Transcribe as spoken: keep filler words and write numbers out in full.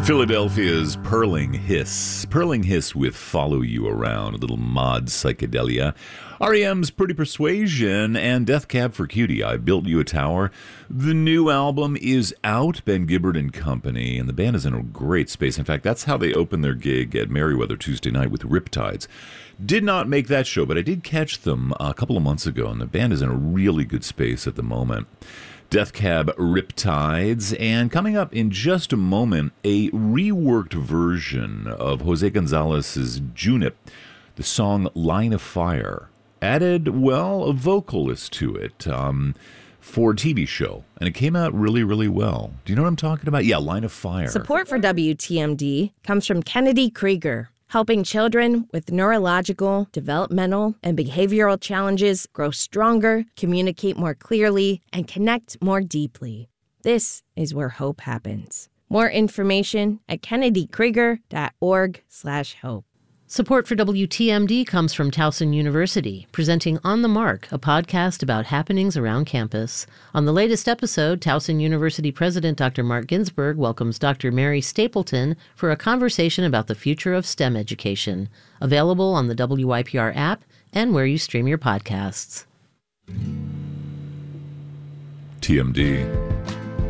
Philadelphia's Purling Hiss. Purling Hiss with Follow You Around, a little mod psychedelia. R E M's Pretty Persuasion and Death Cab for Cutie, I Built You a Tower. The new album is out, Ben Gibbard and Company, and the band is in a great space. In fact, that's how they opened their gig at Merriweather Tuesday night with Riptides. Did not make that show, but I did catch them a couple of months ago, and the band is in a really good space at the moment. Death Cab Riptides, and coming up in just a moment, a reworked version of Jose Gonzalez's Junip, the song Line of Fire. Added, well, a vocalist to it um, for a T V show, and it came out really, really well. Do you know what I'm talking about? Yeah, Line of Fire. Support for W T M D comes from Kennedy Krieger, helping children with neurological, developmental, and behavioral challenges grow stronger, communicate more clearly, and connect more deeply. This is where hope happens. More information at kennedykrieger.org slash hope. Support for W T M D comes from Towson University, presenting On the Mark, a podcast about happenings around campus. On the latest episode, Towson University President Doctor Mark Ginsburg welcomes Doctor Mary Stapleton for a conversation about the future of STEM education. Available on the W I P R app and where you stream your podcasts. T M D.